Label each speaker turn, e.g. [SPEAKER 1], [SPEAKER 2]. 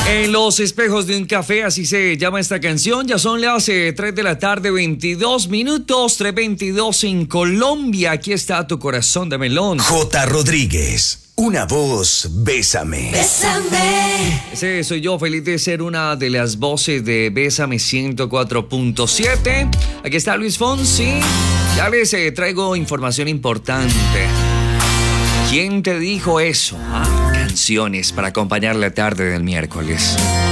[SPEAKER 1] En los espejos de un café, así se llama esta canción. Ya son las 3 de la tarde, 22 minutos, 3:22 en Colombia. Aquí está tu corazón de melón.
[SPEAKER 2] J. Rodríguez, una voz, Bésame.
[SPEAKER 3] Bésame.
[SPEAKER 1] Ese soy yo, feliz de ser una de las voces de Bésame 104.7. Aquí está Luis Fonsi. Ya les traigo información importante. ¿Quién te dijo eso? Canciones para acompañar la tarde del miércoles.